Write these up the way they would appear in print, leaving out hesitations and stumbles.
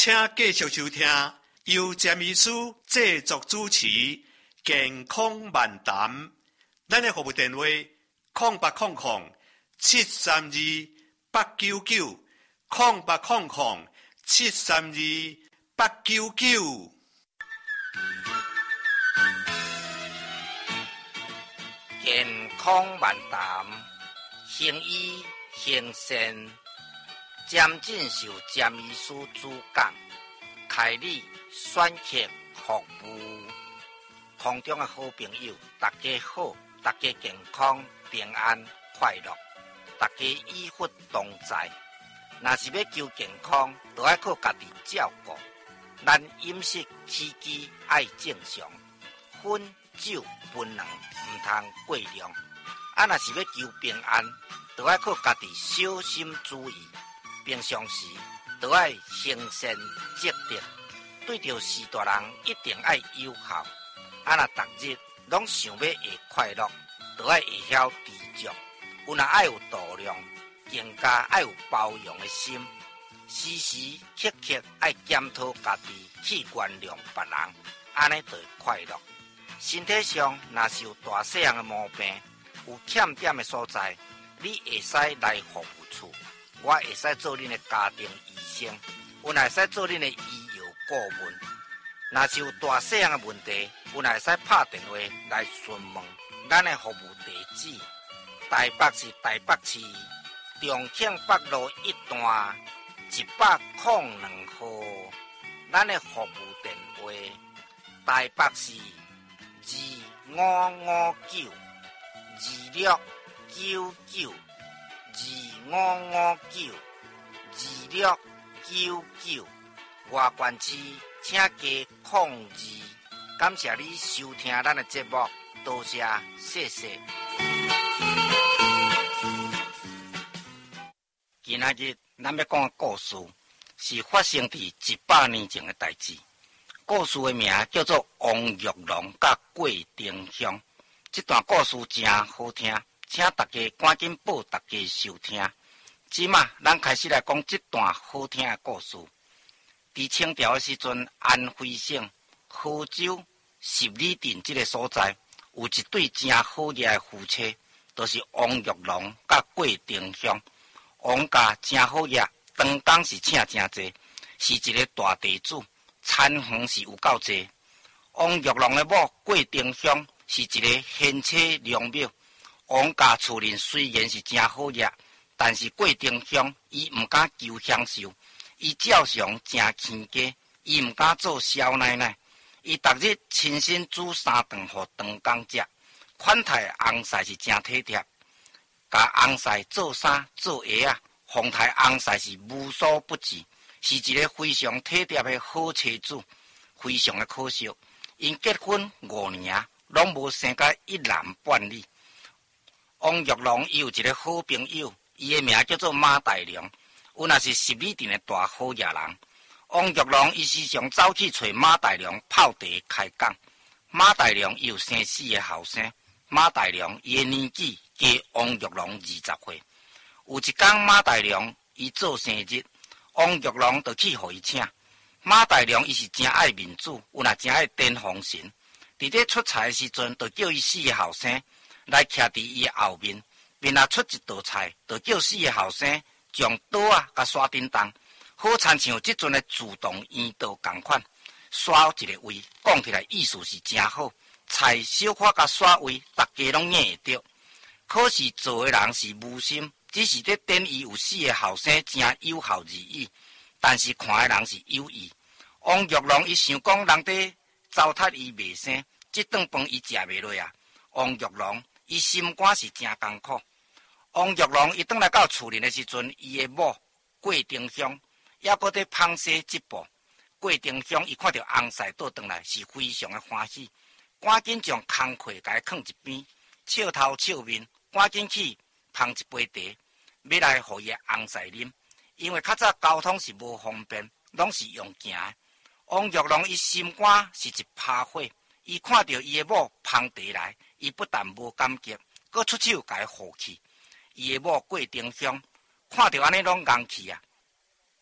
请继续收听由詹医师制作主持健康漫谈。咱的服务电话0800-732-899，0800-732-899。 健康漫谈，行医行善，詹进修詹医师主讲，开立选择服务。空中的好朋友，大家好，大家健康平安快乐，大家医福同在。若是要求健康，就要靠家己照顾。咱饮食起居爱正常，烟酒槟榔唔通过量。若是要求平安，就要靠家己小心注意。平常时就要行善积德，对着事大人一定要友好。若逐日拢想要会快乐，就要会晓知足。有若爱有度量，更加爱有包容的心。时时刻刻爱检讨家己，去原谅别人，安尼就会快乐。身体上若是有大细样的毛病，有欠点的所在，你会使来服务处，我会使做恁的家庭医生，我会使做恁的医药顾问。若是有大细样的问题，我会使拍电话来询问。咱的服务地址：台北市台北市重庆北路1段102號。咱的服務電話：台北市255925992699外縣市請加02。感謝你收聽咱的節目，多謝，謝謝。今仔日咱要講的故事是發生佇100年前的代志。故事的名叫做《王玉郎甲桂丁香》。这段故事真好聽，請大家趕緊報大家收聽。即馬咱開始來講這段好聽的故事。佇清朝的時陣，安徽省河州十里鎮這個所在，有一對真好嘢的夫妻，就是王玉郎甲桂丁香。王家真好嘢，當當是請真濟，是一個大地主，田園是有夠濟。王玉郎的某桂丁香是一個賢妻良母。王家厝人雖然是真好嘢，但是桂丁香伊唔敢求享受，伊照常真欠家，伊唔敢做少奶奶。伊逐日親身煮3頓互長工食，款待翁婿是真體貼，甲翁婿做衫做鞋啊，風台翁婿是無所不至，是一個非常體貼的好妻子。非常的可惜，因結婚5年啊，攏無生甲一男半女。王玉郎伊有一個好朋友，伊的名叫做馬大良，有若是十里鎮的大好野人。王玉郎伊時常走去找馬大良泡茶開講。馬大良伊有生4個後生，馬大良伊的年紀加王玉郎20歲。有一天馬大良伊做生日，王玉郎就去互伊請。馬大良伊是真愛面子，有若真愛展風神。佇咧出菜的時陣，就叫伊4個後生來徛佇伊後面，便若出一道菜，就叫4個後生將刀啊甲刷叮當，好親像即陣的自動圓刀同款，刷一個位，講起來意思是真好。菜小可甲刷位，大家攏認會到。可是做的人是無心，只是咧等伊有4個後生真有效而已。但是看的人是有意。王玉郎伊想講人哋糟蹋伊袂生，即頓飯伊食袂落啊。王玉郎伊心肝是真艱苦。王玉郎伊轉來到厝裡的時陣，伊的某桂丁香還閣在芳勢一步。桂丁香伊看到翁婿倒轉來，是非常的歡喜，趕緊將工課甲伊放一邊，笑頭笑面，趕緊去烹一杯茶，要來互伊的翁婿啉。因為較早交通是無方便，攏是用行的。王玉郎伊心肝是一拍火，伊看到伊的某烹茶來，伊不但無感激，閣出手甲伊護去。伊的某桂丁香看到安尼攏硬氣啊，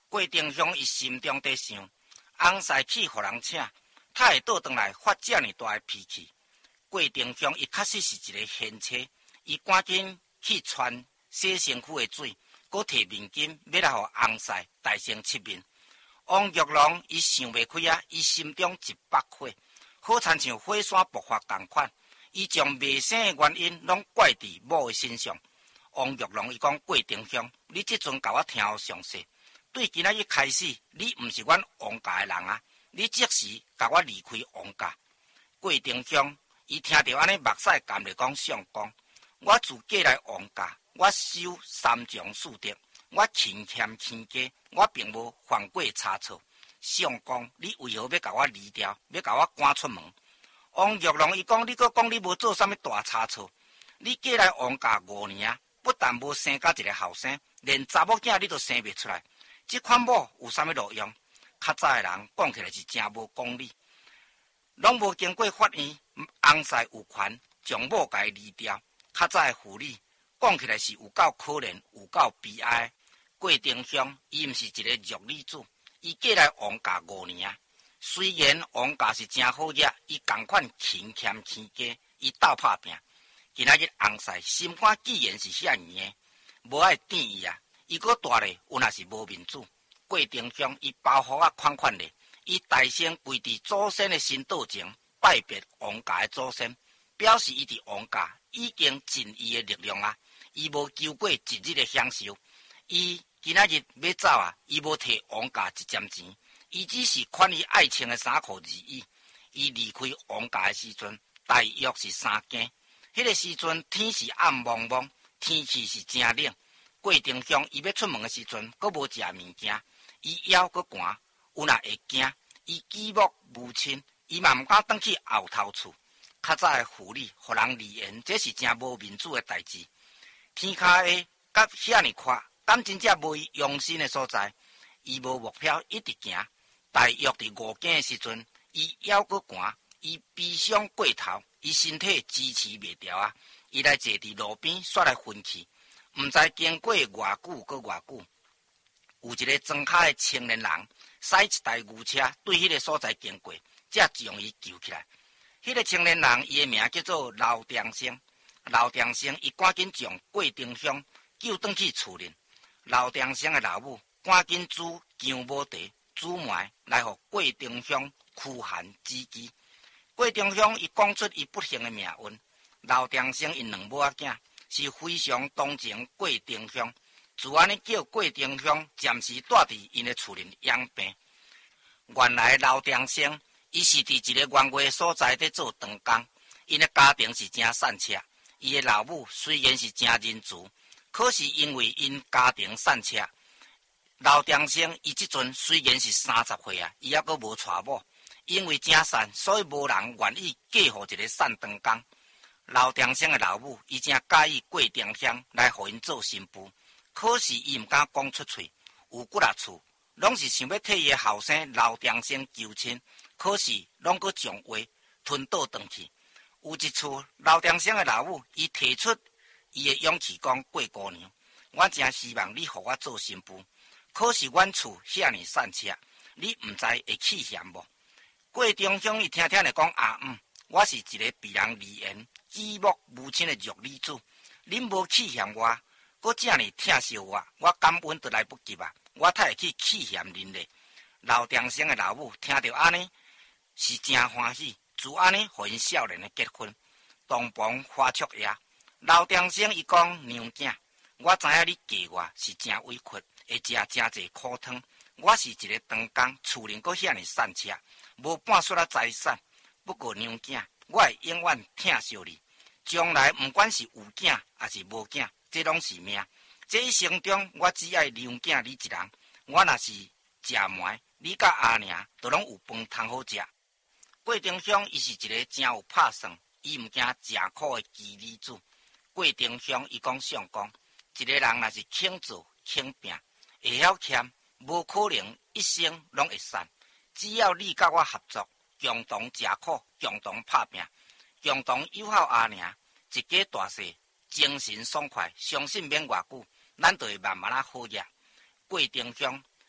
郭丁香伊心中在想，翁婿去互人请，他会倒转来发这么大的脾气。郭丁香伊确实是一个贤妻，伊赶紧去传洗身躯的水，搁摕面巾要来互翁婿大声七面。王玉郎伊想袂开啊，伊心中一把火，好亲像火山爆发同款。伊将未生的原因拢怪伫某的身上。王玉郎伊讲：郭丁香，你即阵甲我听好详细。对今仔日开始，你毋是阮王家的人啊！你即时甲我离开王家。郭丁香伊听到安尼，目屎干咧讲：相公，我自嫁来王家，我守三从四德，我勤俭亲家，我并无犯过差错。相公，你为何要甲我离掉，要甲我赶出门？王玉郎伊讲：你搁讲你无做啥物大差错？你嫁来王家5年啊，不但无生甲一个后生，连查某囝你都生袂出来。这款某有啥物路用？较早的人讲起来是真无公理，拢无经过法院，翁婿有权将某家离掉。较早的妇女讲起来是有够可怜，有够悲哀。郭丁香伊毋是一个弱女子，伊嫁来王家5年啊。虽然王家是真好惹，伊同款勤俭亲家，伊斗拍拼。今仔日翁婿心肝既然是遐硬的，无爱顶伊啊！伊搁大咧，有若是无面子。郭丁香伊包袱啊款款咧，伊大声跪伫祖先的神道前拜别王家的祖先，表示伊伫王家已经尽伊的力量啊！伊无求过一日的享受，伊今仔日要走啊，伊无摕王家一针钱。伊只是款伊爱穿的衫裤而已。伊离开王家的时阵，大约是3更。迄个时阵天是暗蒙蒙，天气是真冷。郭丁香伊要出门的时阵，阁无食物件，伊腰阁寒，有若会惊。伊举目无亲，伊嘛毋敢转去后头厝。较早的妇女互人离言，这是真无面子的代志。天骹下甲遐尼宽，敢真正无伊用心的所在。伊无目标，一直行。大约伫5更的时阵，伊腰阁寒，伊悲伤过头，伊身体支持袂牢啊！伊来坐伫路边煞来昏去，毋知经过偌久阁偌久。有一个装脚的青年人，驶一台牛车对迄个所在经过，才将伊救起来。迄个青年人，伊的名叫做刘定生。刘定生伊赶紧将郭丁香救转去厝里。刘定生的老母赶紧煮姜母茶。煮糜来互郭丁香驱寒止饥。郭丁香伊讲出伊不幸的命运。刘定生因2母仔囝是非常同情郭丁香，自安尼叫郭丁香暂时住伫因的厝里养病。原来刘定生伊是伫一个原外所在在做长工，因的家庭是真善车。伊的老母虽然是真仁慈，可是因为因家庭善车。刘定生伊即阵虽然是30岁啊，伊还阁无娶某，因为真善，所以无人愿意嫁互一个善长工。刘定生的老母伊真介意郭丁香来互因做新妇，可是伊毋敢讲出嘴。有几啊厝，拢是想要替伊的后生刘定生求亲，可是拢阁将话吞倒转去。有一厝，刘定生的老母伊提出伊的勇气讲：郭姑娘，我真希望你互我做新妇。可是阮厝遐尼善车，你毋知会气嫌无？郭丁香伊听听咧讲啊，我是一个被人离言、举目无亲的弱女子，恁无气嫌我，阁这么疼惜我，我感恩都来不及啊！我才会去气嫌恁咧。刘定生的老母听到安尼，是真欢喜，自安尼互因少年的结婚，同房花烛夜。刘定生伊讲娘囝，我知影你嫁我是真委屈。会食真侪苦汤，我是一个长工，厝里阁遐尼善车，无半数仔财产。不过娘囝，我会永远疼惜你。将来毋管是有囝还是无囝，这拢是命。这一生中，我只爱娘囝你一人。我若是食糜，你甲阿娘都拢有饭通好食。郭丁香伊是一个真有拍算，伊毋惊食苦的奇女子。郭丁香伊讲相公，一个人若是肯做肯拼。会晓欠，无可能一生拢会散。只要你甲我合作，共同食苦，共同拍拼，共同友好阿娘，一家大细，精神爽快，相信免偌久，咱就会慢慢好惹。郭丁香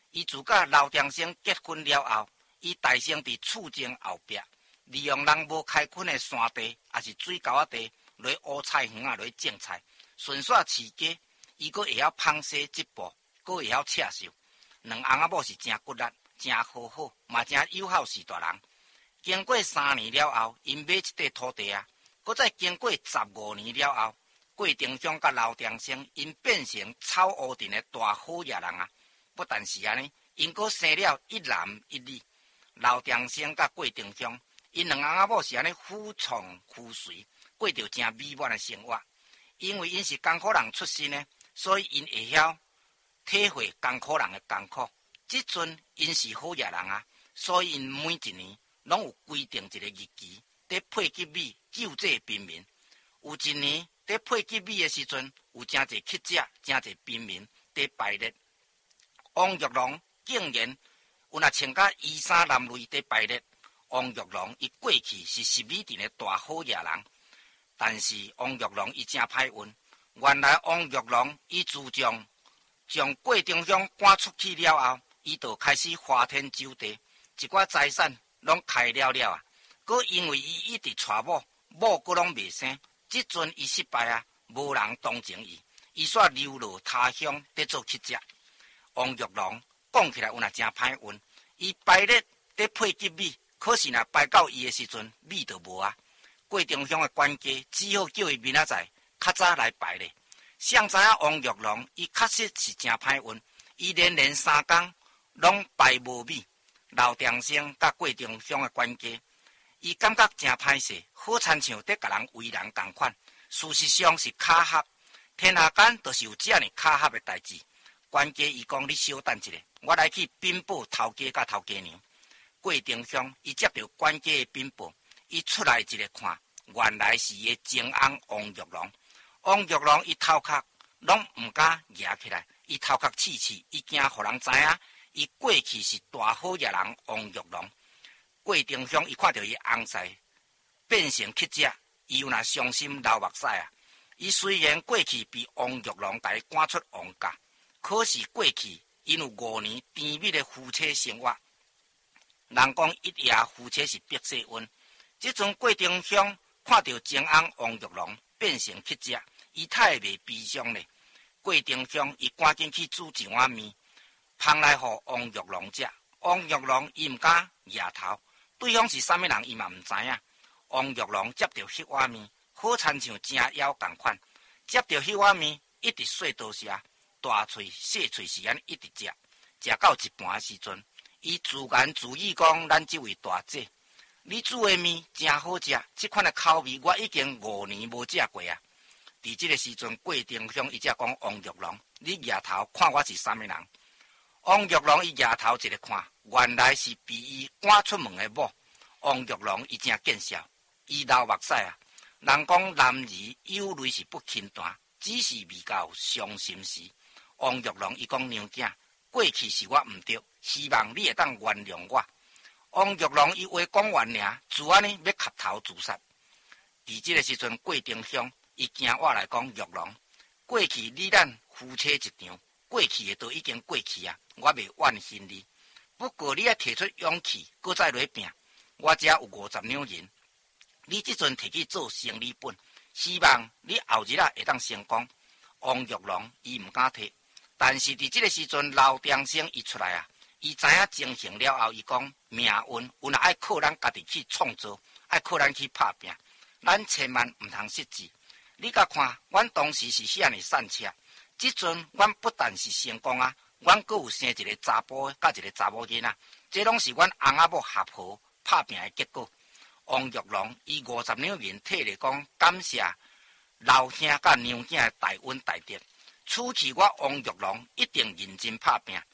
伊自甲刘长生结婚了后，伊大生伫厝前后壁，利用人无开垦的山地，也是水沟地来挖菜园啊，来种菜，顺续饲鸡。伊阁会晓芳西织布，阁会晓刺绣。两翁仔某是真骨力，真好好，嘛真友好是大人。经过3年了后，因买一块土地啊，搁再经过15年了后，桂定乡甲刘长生因变成草乌镇的大好野人啊！不但是安尼，因阁生了一男一女。刘长生甲桂定乡，因两翁仔某是安尼夫创夫随，过着真美满的生活。因为因是艰苦人出身呢，所以因会晓体会艰苦人的艰苦。即阵因是好野人啊，所以因每一年拢有规定一个日期，在配给米救济贫民。有一年在配给米的时阵，有真侪乞者、真侪贫民在排列。王玉龙竟然有若穿甲衣衫褴褛在排列。王玉龙伊过去是十米镇的大好野人，但是王玉龙伊真歹运。原来王玉龙伊自从将桂定乡赶出去了后，伊就开始花天酒地，一寡财产拢开了了啊！搁因为伊一直娶某，某搁拢未生，即阵伊失败啊，无人同情伊，伊煞流落他乡，在做乞者。王玉龙讲起来有若真歹运，伊排列在配给米，可是若排到伊的时阵，米就无啊。桂定乡的管家只好叫伊明仔载较早来排咧。谁知影王玉龙伊确实是真歹运，伊连3工拢排无米。刘长生甲桂定乡的管家，伊感觉真歹势，好亲像在甲人为人同款。事实上是巧合，天下间就是有这样巧合的代志。管家伊讲：“你稍等一下，我来去禀报头家甲头家娘。”桂定乡伊接到管家的禀报，伊出来一个看，原来是伊的前翁王玉龙。王玉龙伊头壳拢唔敢举起来，伊头壳刺刺，伊惊互人知影，伊过去是大好野人王玉龙。桂定乡伊看到伊翁婿变成乞者，伊有若伤心流目屎啊！伊虽然过去被王玉龙甲伊赶出王家，可是过去因有5年甜蜜的夫妻生活。人讲一夜夫妻是白世恩，即阵桂定乡看到前翁王玉龙变成乞者，伊太袂悲伤咧。桂定乡伊赶紧去煮一碗面，烹来互王玉龙食。王玉龙伊毋敢摇头，对方是啥物人伊嘛毋知影。王玉龙接到迄碗面，好亲像正枵共款，接到迄碗面一直细刀食，大喙细喙是安一直食，食到一半的时阵，伊自言自语讲：“咱这位大姐，你煮的面真好食，这款的口味我已经5年无食过啊！”伫这个时阵，桂定乡伊才讲：“王玉龙，你抬头看我是啥物人？”王玉龙伊抬头一个看，原来是被伊赶出门的某。王玉龙伊真见笑，伊流目屎啊！人讲男儿有泪是不轻弹，只是未到伤心时。王玉龙伊讲：“娘囝，过去是我毋对，希望你会当原谅我。”王玉龙伊话讲完尔，自安尼要磕头自杀。伫这个时阵，桂定乡伊惊我来讲：“玉龙，过去你咱夫妻一场，过去的都已经过去啊，我袂怨恨你。不过你要提出勇气，搁再来拼。我遮有50两银，你即阵摕去做生理本，希望你后日会当成功。”王玉龙伊毋敢摕，但是伫这个时阵，刘长生伊出来啊，伊知影情形了后，伊讲命运有若爱靠咱家己去创造，爱靠咱去拍拼，咱千万毋通失志。你甲看，阮当时是遐尼善车，即阵阮不但是成功啊，阮阁有生一个查甫甲一个查某囡仔，这拢是阮翁仔某合伙拍拼的结果。王玉龙以50两银摕来讲，感谢老兄甲娘囝的大恩大德。此去我王玉龙一定认真拍拼，